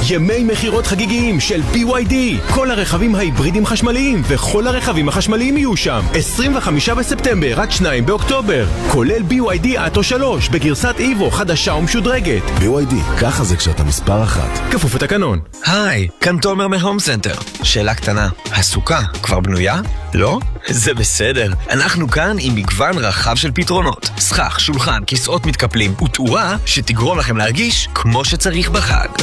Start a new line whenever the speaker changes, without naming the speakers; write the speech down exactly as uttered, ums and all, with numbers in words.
ימי מחירות חגיגיים של בי וואי די. כל הרכבים ההיברידים חשמליים וכל הרכבים החשמליים יהיו שם. עשרים וחמישה בספטמבר עד שניים באוקטובר. כולל בי וואי די אטו שלוש בגרסת איבו חדשה ומשודרגת.
בי וואי די, ככה זה כשאתה מספר אחת.
כפוף לתקנון.
היי, כאן תומר מהום סנטר. שאלה קטנה, הסוכה כבר בנויה? לא? זה בסדר. אנחנו כאן עם מגוון רחב של פתרונות. סכך, שולחן, כיסאות מתקפלים ותאורה שתגרום לכם להרגיש כמו שצריך בחג.